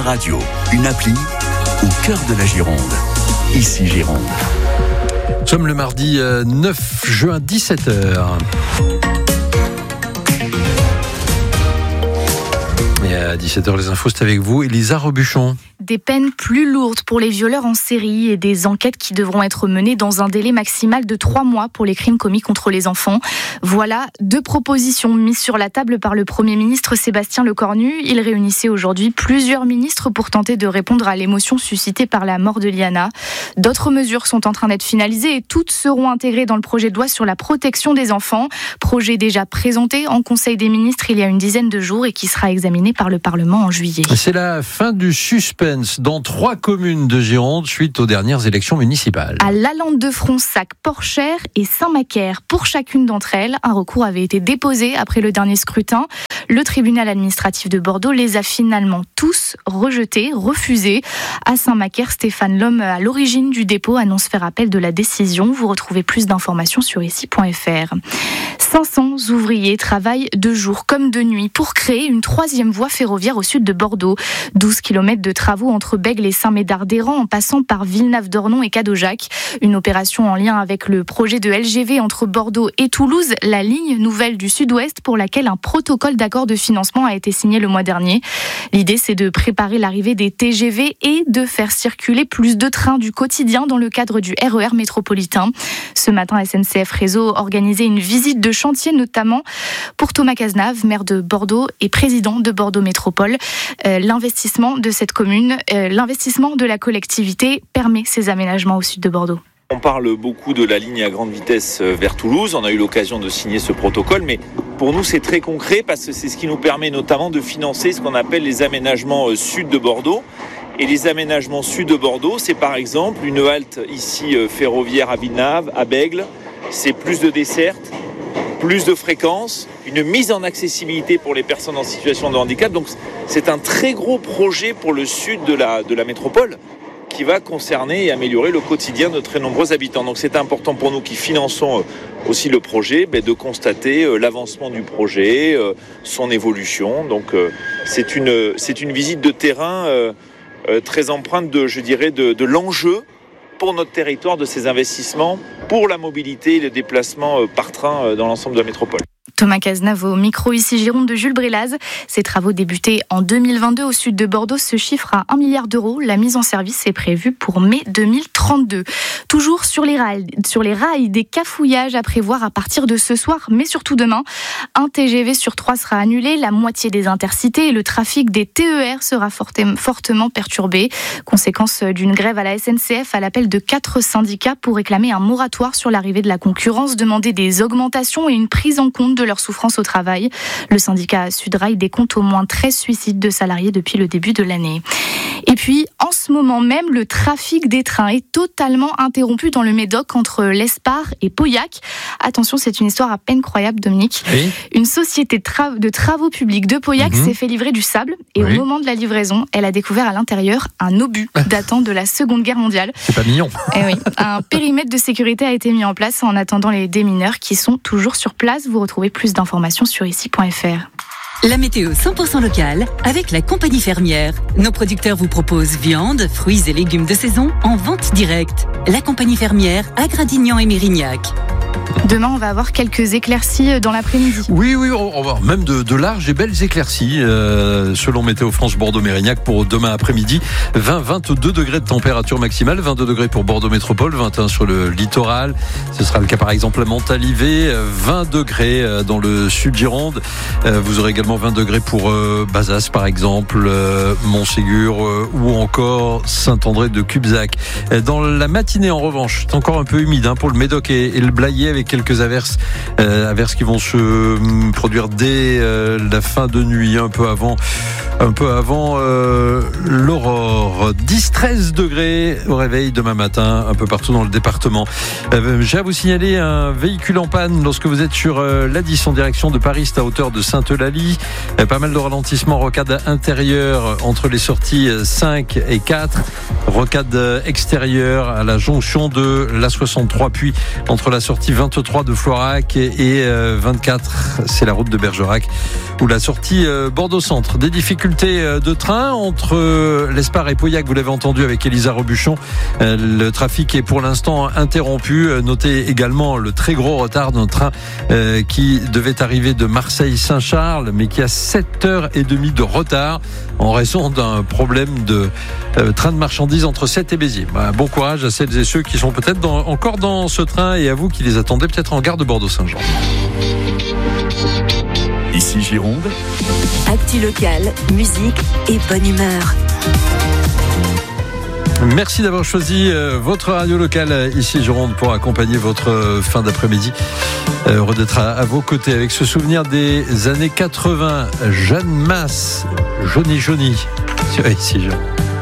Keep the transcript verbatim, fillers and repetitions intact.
radio, une appli au cœur de la Gironde. Ici Gironde. Nous sommes le mardi neuf juin, dix-sept heures. Et à dix-sept heures, les infos, c'est avec vous, Elisa Robuchon. Des peines plus lourdes pour les violeurs en série et des enquêtes qui devront être menées dans un délai maximal de trois mois pour les crimes commis contre les enfants. Voilà deux propositions mises sur la table par le Premier ministre Sébastien Lecornu. Il réunissait aujourd'hui plusieurs ministres pour tenter de répondre à l'émotion suscitée par la mort de Liana. D'autres mesures sont en train d'être finalisées et toutes seront intégrées dans le projet de loi sur la protection des enfants. Projet déjà présenté en Conseil des ministres il y a une dizaine de jours et qui sera examiné par le Parlement en juillet. C'est la fin du suspense dans trois communes de Gironde suite aux dernières élections municipales. À Lalande de Fronsac, Porchère et Saint-Macaire. Pour chacune d'entre elles, un recours avait été déposé après le dernier scrutin. Le tribunal administratif de Bordeaux les a finalement tous rejetés, refusés. À Saint-Macaire, Stéphane Lhomme, à l'origine du dépôt, annonce faire appel de la décision. Vous retrouvez plus d'informations sur ici point f r. cinq cents ouvriers travaillent de jour comme de nuit pour créer une troisième voie ferroviaire au sud de Bordeaux. douze kilomètres de travaux entre Bègles et Saint-Médard-d'Hérens en passant par Villeneuve-d'Ornon et Cadojac. Une opération en lien avec le projet de L G V entre Bordeaux et Toulouse, la ligne nouvelle du sud-ouest pour laquelle un protocole d'accord de financement a été signé le mois dernier. L'idée, c'est de préparer l'arrivée des T G V et de faire circuler plus de trains du quotidien dans le cadre du R E R métropolitain. Ce matin, S N C F Réseau organisait une visite de chantier, notamment pour Thomas Cazenave, maire de Bordeaux et président de Bordeaux Métropole. Euh, l'investissement de cette commune, euh, l'investissement de la collectivité permet ces aménagements au sud de Bordeaux. On parle beaucoup de la ligne à grande vitesse vers Toulouse. On a eu l'occasion de signer ce protocole, mais pour nous, c'est très concret parce que c'est ce qui nous permet notamment de financer ce qu'on appelle les aménagements sud de Bordeaux. Et les aménagements sud de Bordeaux, c'est par exemple une halte ici ferroviaire à Villeneuve, à Bègles. C'est plus de dessertes, plus de fréquences, une mise en accessibilité pour les personnes en situation de handicap. Donc c'est un très gros projet pour le sud de la, de la métropole qui va concerner et améliorer le quotidien de très nombreux habitants. Donc c'est important pour nous qui finançons aussi le projet, ben, de constater l'avancement du projet, son évolution. Donc c'est une, c'est une visite de terrain très empreinte de, je dirais, de, de l'enjeu pour notre territoire de ces investissements, pour la mobilité et le déplacement par train dans l'ensemble de la métropole. Thomas Cazenave au micro ici Gironde de Jules Brélaz. Ces travaux débutés en deux mille vingt-deux au sud de Bordeaux se chiffrent à un milliard d'euros. La mise en service est prévue pour mai deux mille trente-deux. Toujours sur les rails, sur les rails, des cafouillages à prévoir à partir de ce soir, mais surtout demain. Un T G V sur trois sera annulé, la moitié des intercités et le trafic des T E R sera fortement perturbé. Conséquence d'une grève à la S N C F à l'appel de quatre syndicats pour réclamer un moratoire sur l'arrivée de la concurrence, demander des augmentations et une prise en compte de leur souffrance au travail. Le syndicat Sudrail décompte au moins treize suicides de salariés depuis le début de l'année. Et puis, en ce moment même, le trafic des trains est totalement interrompu dans le Médoc entre l'Espar et Pauillac. Attention, c'est une histoire à peine croyable, Dominique. Oui. Une société de, tra- de travaux publics de Pauillac mmh. s'est fait livrer du sable et oui. au moment de la livraison, elle a découvert à l'intérieur un obus datant de la Seconde Guerre mondiale. C'est pas mignon. Et oui, un périmètre de sécurité a été mis en place en attendant les démineurs qui sont toujours sur place. Vous retrouvez plus d'informations sur ici point f r. La météo cent pour cent locale avec la compagnie fermière. Nos producteurs vous proposent viande, fruits et légumes de saison en vente directe. La compagnie fermière à Gradignan et Mérignac. Demain, on va avoir quelques éclaircies dans l'après-midi. Oui, oui, on va avoir même de, de larges et belles éclaircies, euh, selon Météo France Bordeaux-Mérignac pour demain après-midi. vingt à vingt-deux degrés de température maximale, vingt-deux degrés pour Bordeaux Métropole, vingt et un sur le littoral. Ce sera le cas par exemple à Montalivet, vingt degrés dans le sud Gironde. Vous aurez également vingt degrés pour euh, Bazas par exemple, euh, Montségur euh, ou encore Saint-André de Cubzac. Dans la matinée en revanche, c'est encore un peu humide hein, pour le Médoc et, et le Blayais avec quelques averses, euh, averses qui vont se euh, produire dès euh, la fin de nuit, un peu avant, un peu avant euh, l'aurore. dix à treize degrés au réveil demain matin, un peu partout dans le département. Euh, j'ai à vous signaler un véhicule en panne lorsque vous êtes sur euh, l'A dix en direction de Paris, c'est à hauteur de Sainte-Eulalie. Euh, pas mal de ralentissements, rocade intérieure entre les sorties cinq et quatre, rocade extérieure à la jonction de l'A soixante-trois, puis entre la sortie vingt-trois de Florac et vingt-quatre, c'est la route de Bergerac, ou la sortie Bordeaux Centre. Des difficultés difficultés de train entre l'Espar et Pauillac, vous l'avez entendu avec Elisa Rebuchon. Le trafic est pour l'instant interrompu. Notez également le très gros retard d'un train qui devait arriver de Marseille-Saint-Charles, mais qui a sept heures trente de retard en raison d'un problème de train de marchandises entre Sète et Béziers. Bon courage à celles et ceux qui sont peut-être dans, encore dans ce train et à vous qui les attendez peut-être en gare de Bordeaux-Saint-Jean. Ici Gironde. Actu local, musique et bonne humeur. Merci d'avoir choisi votre radio locale ici Gironde pour accompagner votre fin d'après-midi. Heureux d'être à, à vos côtés avec ce souvenir des années quatre-vingts. Jeanne Masse, Johnny Johnny. Ici Gironde.